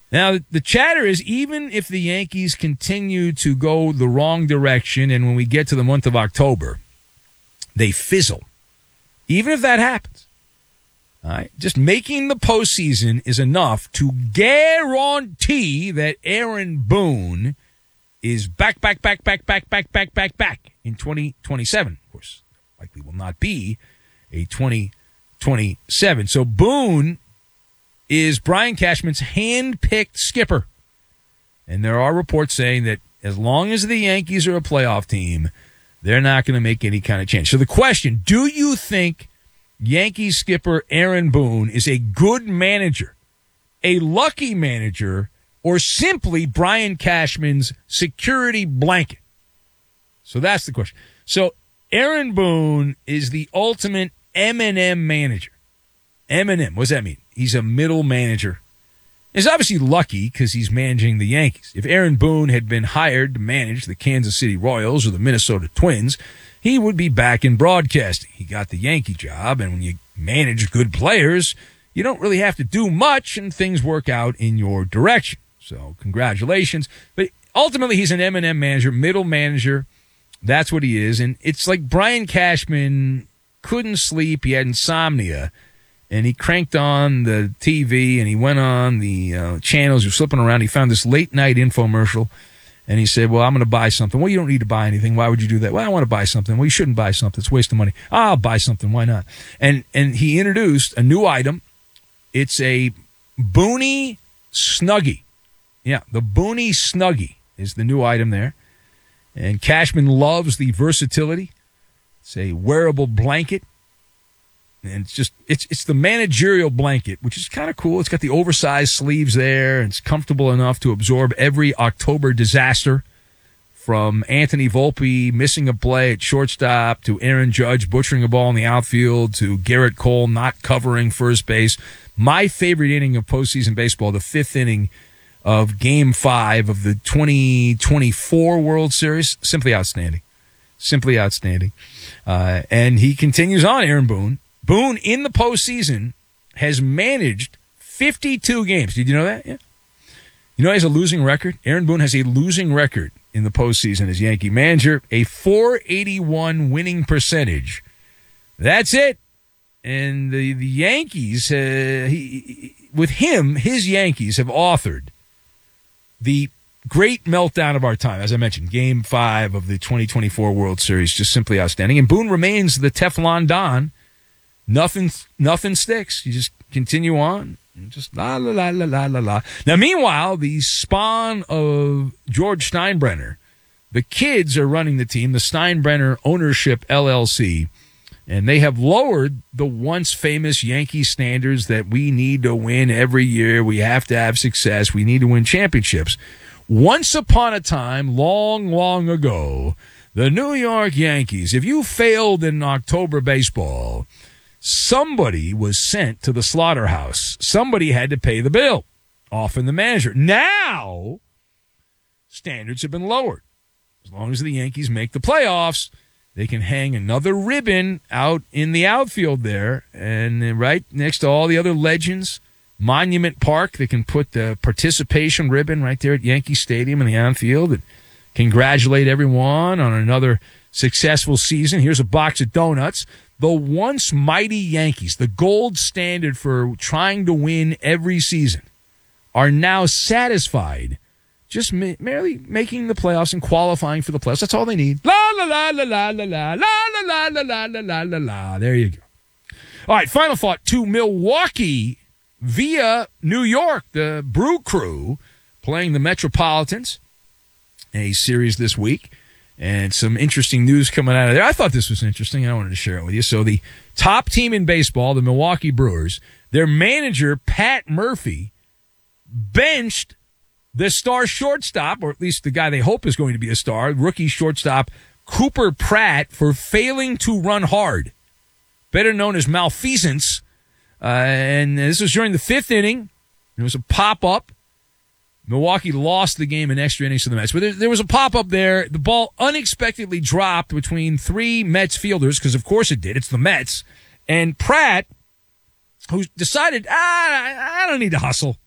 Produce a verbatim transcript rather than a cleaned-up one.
Now, the chatter is even if the Yankees continue to go the wrong direction and when we get to the month of October, they fizzle. Even if that happens, all right, just making the postseason is enough to guarantee that Aaron Boone is back, back, back, back, back, back, back, back, back in twenty twenty-seven. Of course, likely will not be a twenty twenty-seven. So Boone is Brian Cashman's hand-picked skipper. And there are reports saying that as long as the Yankees are a playoff team, they're not going to make any kind of change. So the question, do you think Yankees skipper Aaron Boone is a good manager, a lucky manager, or simply Brian Cashman's security blanket? So that's the question. So Aaron Boone is the ultimate M and M manager. M and M, what does that mean? He's a middle manager. He's obviously lucky because he's managing the Yankees. If Aaron Boone had been hired to manage the Kansas City Royals or the Minnesota Twins, he would be back in broadcasting. He got the Yankee job, and when you manage good players, you don't really have to do much, and things work out in your direction. So congratulations. But ultimately, he's an M and M manager, middle manager. That's what he is. And it's like Brian Cashman couldn't sleep. He had insomnia. And he cranked on the T V, and he went on the uh, channels. He was flipping around. He found this late-night infomercial, and he said, well, I'm going to buy something. Well, you don't need to buy anything. Why would you do that? Well, I want to buy something. Well, you shouldn't buy something. It's a waste of money. I'll buy something. Why not? And and he introduced a new item. It's a Boonie Snuggie. Yeah, the Boonie Snuggie is the new item there. And Cashman loves the versatility. It's a wearable blanket. And it's just, it's it's the managerial blanket, which is kind of cool. It's got the oversized sleeves there, and it's comfortable enough to absorb every October disaster, from Anthony Volpe missing a play at shortstop, to Aaron Judge butchering a ball in the outfield, to Garrett Cole not covering first base. My favorite inning of postseason baseball, the fifth inning of Game five of the twenty twenty-four World Series, simply outstanding. Simply outstanding. Uh, and he continues on, Aaron Boone. Boone, in the postseason, has managed fifty-two games. Did you know that? Yeah. You know he has a losing record? Aaron Boone has a losing record in the postseason as Yankee manager, a four eighty-one winning percentage. That's it. And the, the Yankees, uh, he, with him, his Yankees have authored the great meltdown of our time. As I mentioned, Game five of the twenty twenty-four World Series, just simply outstanding. And Boone remains the Teflon Don. Nothing, nothing sticks. You just continue on. Just la, la, la, la, la, la, la. Now, meanwhile, the spawn of George Steinbrenner, the kids are running the team, the Steinbrenner Ownership L L C, and they have lowered the once famous Yankee standards that we need to win every year. We have to have success. We need to win championships. Once upon a time, long, long ago, the New York Yankees, if you failed in October baseball, somebody was sent to the slaughterhouse. Somebody had to pay the bill, often the manager. Now, standards have been lowered. As long as the Yankees make the playoffs, they can hang another ribbon out in the outfield there, and right next to all the other legends, Monument Park, they can put the participation ribbon right there at Yankee Stadium in the outfield and congratulate everyone on another successful season. Here's a box of donuts. The once mighty Yankees, the gold standard for trying to win every season, are now satisfied just ma- merely making the playoffs and qualifying for the playoffs. That's all they need. La, la, la, la, la, la, la, la, la, la, la, la, la, la, la. There you go. All right, final thought to Milwaukee via New York. The Brew Crew playing the Metropolitans, a series this week. And some interesting news coming out of there. I thought this was interesting. I wanted to share it with you. So the top team in baseball, the Milwaukee Brewers, their manager, Pat Murphy, benched the star shortstop, or at least the guy they hope is going to be a star, rookie shortstop Cooper Pratt, for failing to run hard, better known as malfeasance. Uh, and this was during the fifth inning. There was a pop-up. Milwaukee lost the game in extra innings to the Mets. But there, there was a pop-up there. The ball unexpectedly dropped between three Mets fielders, because of course it did. It's the Mets. And Pratt, who decided, ah, I don't need to hustle.